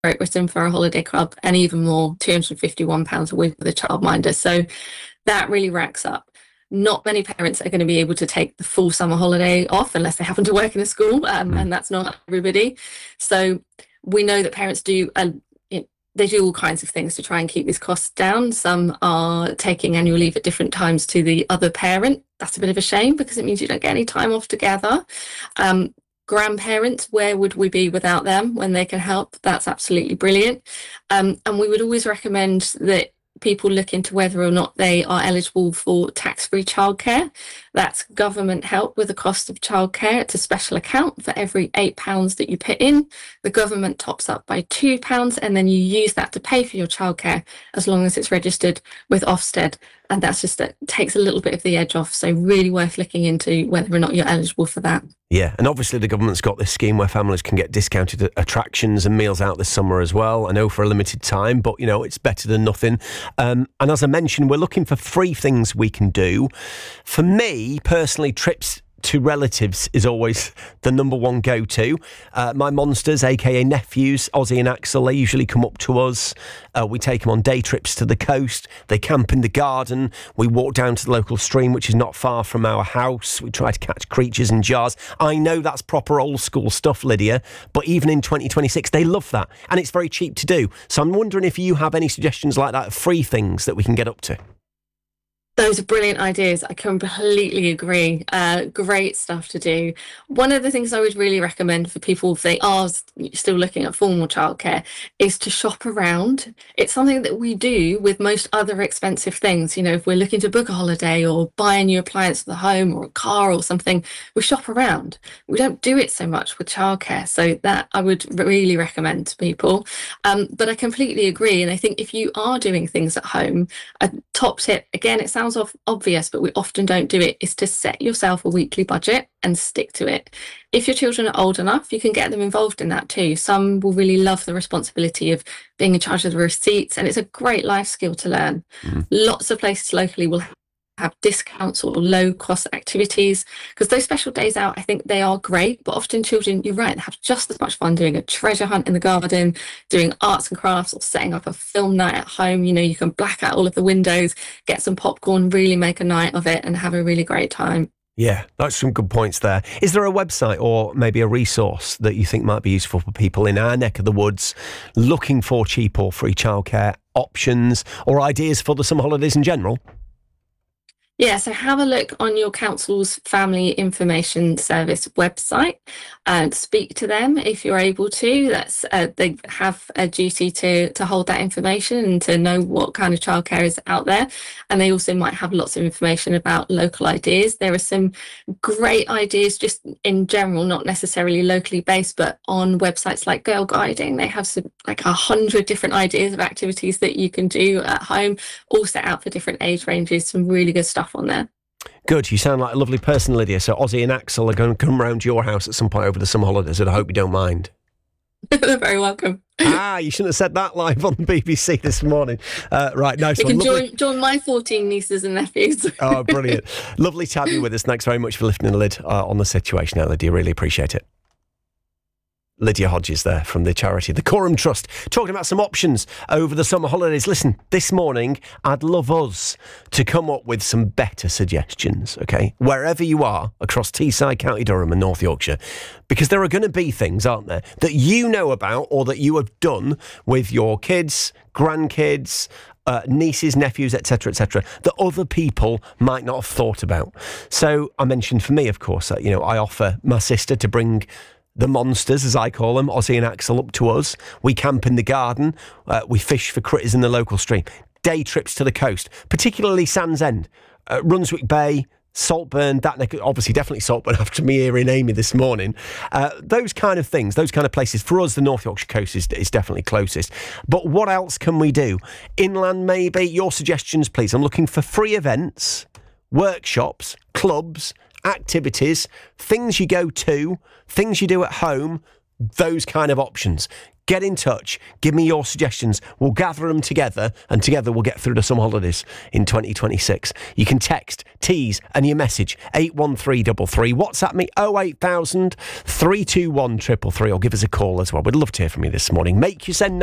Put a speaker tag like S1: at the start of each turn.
S1: Great Britain for a holiday club, and even more, £251 a week with a childminder. So that really racks up. Not many parents are going to be able to take the full summer holiday off unless they happen to work in a school, and that's not everybody. So we know that parents they do all kinds of things to try and keep these costs down. Some are taking annual leave at different times to the other parent. That's a bit of a shame because it means you don't get any time off together. Grandparents, where would we be without them when they can help? That's absolutely brilliant. And we would always recommend that people look into whether or not they are eligible for tax-free childcare. That's government help with the cost of childcare. It's a special account. For every £8 that you put in, the government tops up by £2, and then you use that to pay for your childcare as long as it's registered with Ofsted. And that's just that takes a little bit of the edge off. So really worth looking into whether or not you're eligible for that.
S2: Yeah, and obviously the government's got this scheme where families can get discounted attractions and meals out this summer as well. I know for a limited time, but, it's better than nothing. And as I mentioned, we're looking for free things we can do. For me, personally, trips to relatives is always the number one go-to. My monsters, aka nephews, Ozzy and Axel, they usually come up to us. We take them on day trips to the coast. They camp in the garden. We walk down to the local stream, which is not far from our house. We try to catch creatures in jars. I know that's proper old school stuff, Lydia, but even in 2026, they love that. And it's very cheap to do. So I'm wondering if you have any suggestions like that, free things that we can get up to.
S1: Those are brilliant ideas. I completely agree. Great stuff to do. One of the things I would really recommend for people if they are still looking at formal childcare is to shop around. It's something that we do with most other expensive things. If we're looking to book a holiday or buy a new appliance for the home or a car or something, we shop around. We don't do it so much with childcare. So that I would really recommend to people. But I completely agree. And I think if you are doing things at home, a top tip, again, it sounds obvious, but we often don't do it, is to set yourself a weekly budget and stick to it. If your children are old enough, you can get them involved in that too. Some will really love the responsibility of being in charge of the receipts, and it's a great life skill to learn. Lots of places locally will have discounts or low cost activities, because those special days out, I think they are great, but often children, you're right, have just as much fun doing a treasure hunt in the garden, doing arts and crafts, or setting up a film night at home. You can black out all of the windows, get some popcorn, really make a night of it and have a really great time.
S2: Yeah, that's some good points there. Is there a website or maybe a resource that you think might be useful for people in our neck of the woods looking for cheap or free childcare options or ideas for the summer holidays in general?
S1: Yeah, so have a look on your council's Family Information Service website and speak to them if you're able to. They have a duty to hold that information and to know what kind of childcare is out there. And they also might have lots of information about local ideas. There are some great ideas just in general, not necessarily locally based, but on websites like Girl Guiding. They have like 100 different ideas of activities that you can do at home, all set out for different age ranges. Some really good stuff on there.
S2: Good. You sound like a lovely person, Lydia. So Ozzy and Axel are going to come round to your house at some point over the summer holidays, and I hope you don't mind.
S1: They're very welcome.
S2: You shouldn't have said that live on the BBC this morning. Right, nice
S1: you
S2: one.
S1: You can join my 14 nieces and nephews.
S2: Oh, brilliant. Lovely to have you with us. Thanks very much for lifting the lid on the situation now, Lydia. Really appreciate it. Lydia Hodges there from the charity The Coram Trust, talking about some options over the summer holidays. Listen, this morning, I'd love us to come up with some better suggestions, OK? Wherever you are across Teesside, County Durham and North Yorkshire, because there are going to be things, aren't there, that you know about or that you have done with your kids, grandkids, nieces, nephews, etc., that other people might not have thought about. So I mentioned for me, of course, that, I offer my sister to bring the monsters, as I call them, Ozzy and Axel, up to us. We camp in the garden. We fish for critters in the local stream. Day trips to the coast, particularly Sands End, Runswick Bay, Saltburn, that neck, obviously definitely Saltburn after me hearing Amy this morning. Those kind of things, those kind of places. For us, the North Yorkshire coast is definitely closest. But what else can we do? Inland, maybe? Your suggestions, please. I'm looking for free events, workshops, clubs, activities, things you go to, things you do at home, those kind of options. get in touch. Give me your suggestions. We'll gather them together, and together we'll get through the summer holidays in 2026. You can text, tease, and your message 81333. WhatsApp me 08000 321 333, or give us a call as well. We'd love to hear from you this morning. Make you send